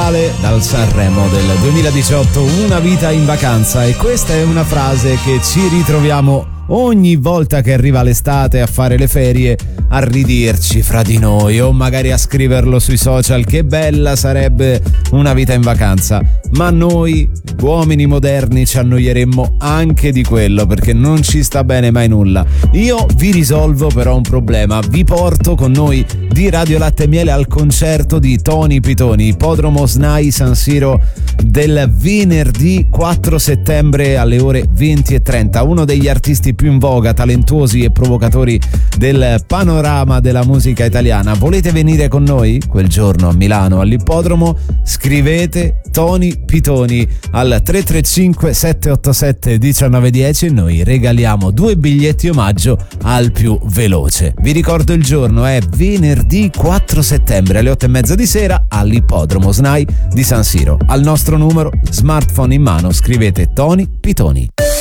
ufficiale dal Sanremo del 2018, Una vita in vacanza, e questa è una frase che ci ritroviamo ogni volta che arriva l'estate, a fare le ferie, a ridirci fra di noi o magari a scriverlo sui social che bella sarebbe una vita in vacanza. Ma noi uomini moderni ci annoieremmo anche di quello, perché non ci sta bene mai nulla. Io vi risolvo però un problema: vi porto con noi di Radio Latte e Miele al concerto di Tony Pitoni, Ippodromo SNAI San Siro, del venerdì 4 settembre alle ore 20:30. Uno degli artisti più in voga, talentuosi e provocatori del panorama della musica italiana. Volete venire con noi quel giorno a Milano all'Ippodromo? Scrivete Tony Pitoni al 335 787 1910 e noi regaliamo 2 biglietti omaggio al più veloce. Vi ricordo il giorno, è venerdì 4 settembre alle 8:30 di sera all'Ippodromo SNAI di San Siro. Al nostro numero, smartphone in mano, scrivete Tony Pitoni.